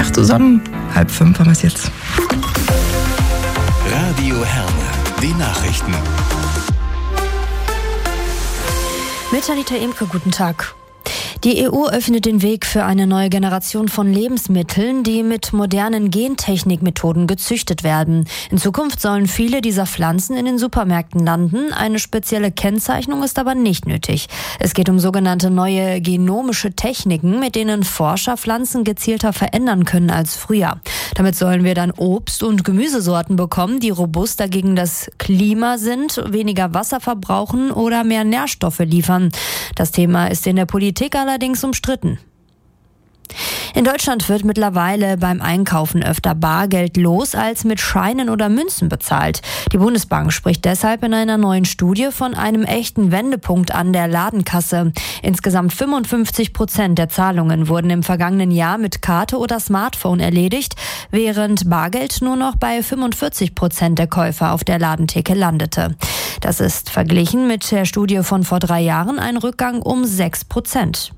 Tag zusammen. 4:30 haben wir es jetzt. Radio Herne, die Nachrichten. Mit Anita Imke, guten Tag. Die EU öffnet den Weg für eine neue Generation von Lebensmitteln, die mit modernen Gentechnikmethoden gezüchtet werden. In Zukunft sollen viele dieser Pflanzen in den Supermärkten landen. Eine spezielle Kennzeichnung ist aber nicht nötig. Es geht um sogenannte neue genomische Techniken, mit denen Forscher Pflanzen gezielter verändern können als früher. Damit sollen wir dann Obst- und Gemüsesorten bekommen, die robuster gegen das Klima sind, weniger Wasser verbrauchen oder mehr Nährstoffe liefern. Das Thema ist in der Politik allerdings umstritten. In Deutschland wird mittlerweile beim Einkaufen öfter Bargeld los als mit Scheinen oder Münzen bezahlt. Die Bundesbank spricht deshalb in einer neuen Studie von einem echten Wendepunkt an der Ladenkasse. Insgesamt 55% der Zahlungen wurden im vergangenen Jahr mit Karte oder Smartphone erledigt, während Bargeld nur noch bei 45% der Käufer auf der Ladentheke landete. Das ist verglichen mit der Studie von vor 3 Jahren ein Rückgang um 6%.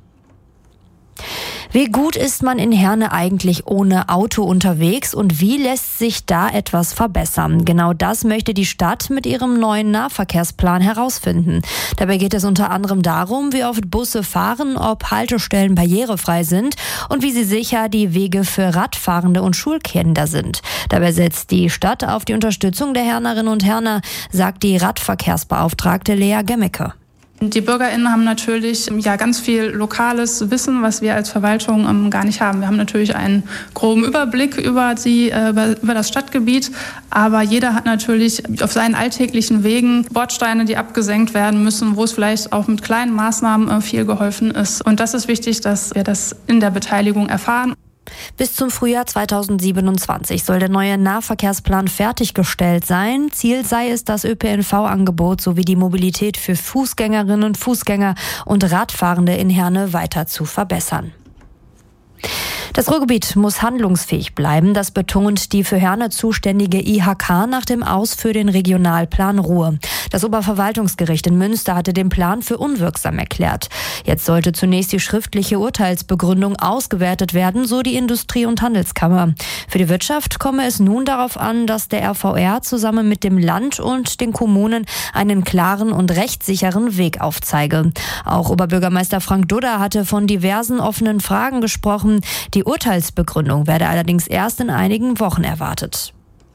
Wie gut ist man in Herne eigentlich ohne Auto unterwegs und wie lässt sich da etwas verbessern? Genau das möchte die Stadt mit ihrem neuen Nahverkehrsplan herausfinden. Dabei geht es unter anderem darum, wie oft Busse fahren, ob Haltestellen barrierefrei sind und wie sie sicher die Wege für Radfahrende und Schulkinder sind. Dabei setzt die Stadt auf die Unterstützung der Hernerinnen und Herner, sagt die Radverkehrsbeauftragte Lea Gemmecke. Die BürgerInnen haben natürlich ganz viel lokales Wissen, was wir als Verwaltung gar nicht haben. Wir haben natürlich einen groben Überblick über das Stadtgebiet, aber jeder hat natürlich auf seinen alltäglichen Wegen Bordsteine, die abgesenkt werden müssen, wo es vielleicht auch mit kleinen Maßnahmen viel geholfen ist. Und das ist wichtig, dass wir das in der Beteiligung erfahren. Bis zum Frühjahr 2027 soll der neue Nahverkehrsplan fertiggestellt sein. Ziel sei es, das ÖPNV-Angebot sowie die Mobilität für Fußgängerinnen, Fußgänger und Radfahrende in Herne weiter zu verbessern. Das Ruhrgebiet muss handlungsfähig bleiben, das betont die für Herne zuständige IHK nach dem Aus für den Regionalplan Ruhr. Das Oberverwaltungsgericht in Münster hatte den Plan für unwirksam erklärt. Jetzt sollte zunächst die schriftliche Urteilsbegründung ausgewertet werden, so die Industrie- und Handelskammer. Für die Wirtschaft komme es nun darauf an, dass der RVR zusammen mit dem Land und den Kommunen einen klaren und rechtssicheren Weg aufzeige. Auch Oberbürgermeister Frank Dudder hatte von diversen offenen Fragen gesprochen. Die Urteilsbegründung werde allerdings erst in einigen Wochen erwartet.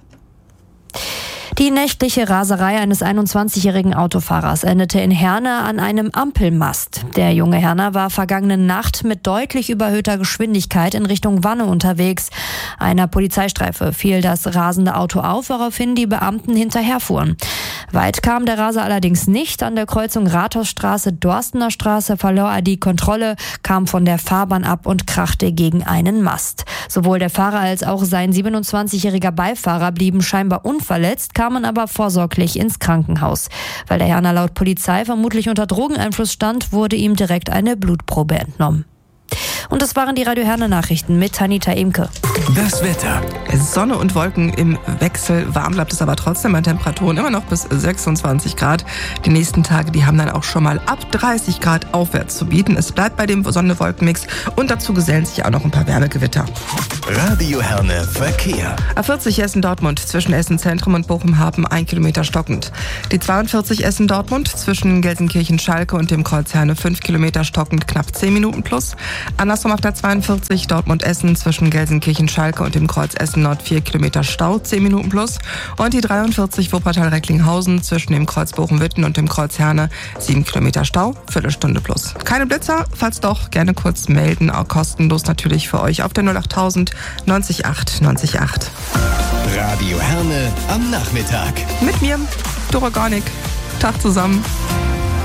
Die nächtliche Raserei eines 21-jährigen Autofahrers endete in Herne an einem Ampelmast. Der junge Herner war vergangene Nacht mit deutlich überhöhter Geschwindigkeit in Richtung Wanne unterwegs. Einer Polizeistreife fiel das rasende Auto auf, woraufhin die Beamten hinterherfuhren. Weit kam der Raser allerdings nicht. An der Kreuzung Rathausstraße-Dorstener Straße verlor er die Kontrolle, kam von der Fahrbahn ab und krachte gegen einen Mast. Sowohl der Fahrer als auch sein 27-jähriger Beifahrer blieben scheinbar unverletzt, kamen aber vorsorglich ins Krankenhaus. Weil der Herner laut Polizei vermutlich unter Drogeneinfluss stand, wurde ihm direkt eine Blutprobe entnommen. Und das waren die Radio Herne Nachrichten mit Anita Imke. Das Wetter. Sonne und Wolken im Wechsel. Warm bleibt es aber trotzdem bei Temperaturen immer noch bis 26 Grad. Die nächsten Tage, die haben dann auch schon mal ab 30 Grad aufwärts zu bieten. Es bleibt bei dem Sonne-Wolken-Mix und dazu gesellen sich auch noch ein paar Wärmegewitter. Radio Herne Verkehr. A40 Essen-Dortmund zwischen Essen-Zentrum und Bochum-Hafen 1 Kilometer stockend. Die 42 Essen-Dortmund zwischen Gelsenkirchen-Schalke und dem Kreuz Herne 5 Kilometer stockend, knapp 10 Minuten plus. Andersrum auf der 42 Dortmund-Essen zwischen Gelsenkirchen-Schalke und dem Kreuz Essen-Nord 4 Kilometer Stau, 10 Minuten plus. Und die 43 Wuppertal-Recklinghausen zwischen dem Kreuz Bochum-Witten und dem Kreuz Herne 7 Kilometer Stau, Viertelstunde plus. Keine Blitzer? Falls doch, gerne kurz melden. Auch kostenlos natürlich für euch auf der 08000 90 8 90 8. Radio Herne am Nachmittag. Mit mir, Dora Gornik. Tag zusammen.